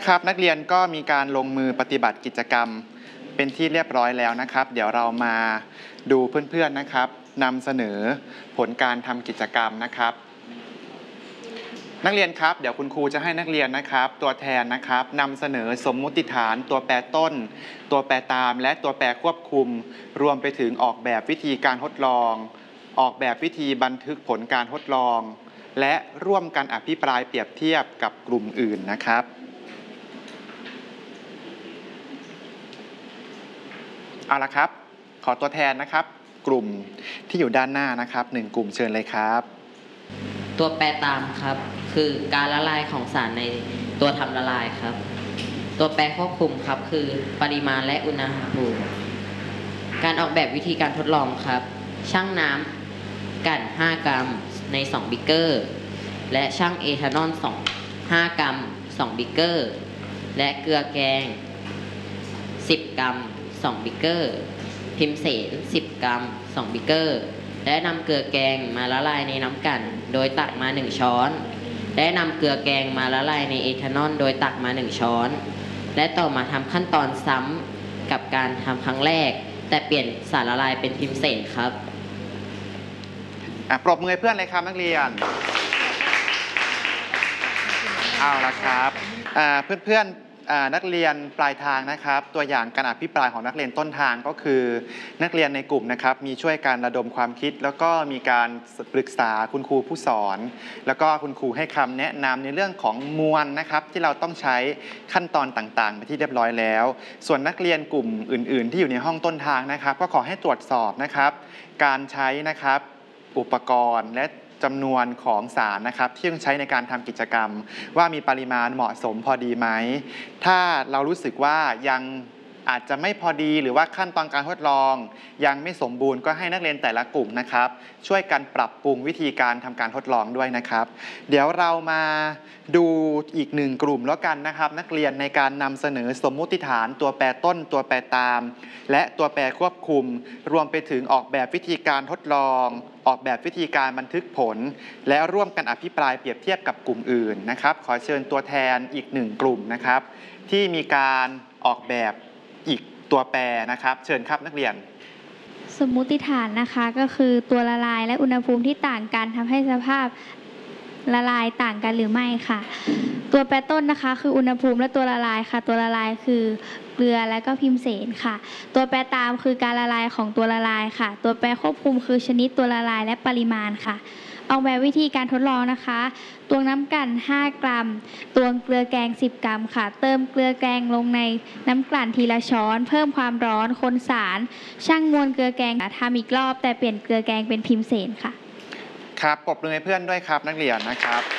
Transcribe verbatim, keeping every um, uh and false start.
ครับนักเรียนก็มีการลงมือปฏิบัติกิจกรรมเป็นที่เรียบร้อยแล้วนะครับเดี๋ยวเรามาดูเพื่อนๆนะครับนำเสนอผลการทำกิจกรรมนะครับนักเรียนครับเดี๋ยวคุณครูจะให้นักเรียนนะครับตัวแทนนะครับนำเสนอสมมุติฐานตัวแปรต้นตัวแปรตามและตัวแปรควบคุมรวมไปถึงออกแบบวิธีการทดลองออกแบบวิธีบันทึกผลการทดลองและร่วมกันอภิปรายเปรียบเทียบกับกลุ่มอื่นนะครับเอาละครับขอตัวแทนนะครับกลุ่มที่อยู่ด้านหน้านะครับหนึ่งกลุ่มเชิญเลยครับตัวแปรตามครับคือการละลายของสารในตัวทำละลายครับตัวแปรควบคุมครับคือปริมาณและอุณหภูมิการออกแบบวิธีการทดลองครับชั่งน้ำกันห้ากรัมในสองบิกเกอร์และชั่งเอทานอลสอง ห้ากรัมสองบิกเกอร์และเกลือแกงสิบกรัมสองบิกเกอร์พิมเสนสิบกรัมสองบิกเกอร์และนำเกลือแกงมาละลายในน้ำกลั่นโดยตักมาหนึ่งช้อนและนำเกลือแกงมาละลายในเอทานอลโดยตักมาหนึ่งช้อนและต่อมาทำขั้นตอนซ้ำกับการทำครั้งแรกแต่เปลี่ยนสารละลายเป็นพิมเสนครับอ่ะปรบมือให้เพื่อนเลยครับนักเรียนเอาละครับเพื่อนๆนักเรียนปลายทางนะครับตัวอย่างการอภิปรายของนักเรียนต้นทางก็คือนักเรียนในกลุ่มนะครับมีช่วยการระดมความคิดแล้วก็มีการปรึกษาคุณครูผู้สอนแล้วก็คุณครูให้คำแนะนำในเรื่องของมวลนะครับที่เราต้องใช้ขั้นตอนต่างๆไปที่เรียบร้อยแล้วส่วนนักเรียนกลุ่มอื่นๆที่อยู่ในห้องต้นทางนะครับก็ขอให้ตรวจสอบนะครับการใช้นะครับอุปกรณ์และจำนวนของสารนะครับที่ต้องใช้ในการทำกิจกรรมว่ามีปริมาณเหมาะสมพอดีไหมถ้าเรารู้สึกว่ายังอาจจะไม่พอดีหรือว่าขั้นตอนการทดลองยังไม่สมบูรณ์ก็ให้นักเรียนแต่ละกลุ่มนะครับช่วยกันปรับปรุงวิธีการทำการทดลองด้วยนะครับเดี๋ยวเรามาดูอีกหนึ่งกลุ่มแล้วกันนะครับนักเรียนในการนำเสนอสมมุติฐานตัวแปรต้นตัวแปรตามและตัวแปรควบคุมรวมไปถึงออกแบบวิธีการทดลองออกแบบวิธีการบันทึกผลและร่วมกันอภิปรายเปรียบเทียบกับกลุ่มอื่นนะครับขอเชิญตัวแทนอีกหนึ่งกลุ่มนะครับที่มีการออกแบบอีกตัวแปรนะครับเชิญครับนักเรียนสมมุติฐานนะคะก็คือตัวละลายและอุณหภูมิที่ต่างกันทำให้สภาพละลายต่างกันหรือไม่ค่ะตัวแปรต้นนะคะคืออุณหภูมิและตัวละลายค่ะตัวละลายคือเกลือและก็พิมเสนค่ะตัวแปรตามคือการละลายของตัวละลายค่ะตัวแปรควบคุมคือชนิดตัวละลายและปริมาณค่ะออกแบบวิธีการทดลองนะคะตวงน้ำกลั่นห้ากรัมตวงเกลือแกงสิบกรัมค่ะเติมเกลือแกงลงในน้ำกลั่นทีละช้อนเพิ่มความร้อนคนสารชั่งมวลเกลือแกงทำอีกรอบแต่เปลี่ยนเกลือแกงเป็นพิมเสนค่ะครับปรบมือให้เพื่อนด้วยครับนักเรียนนะครับ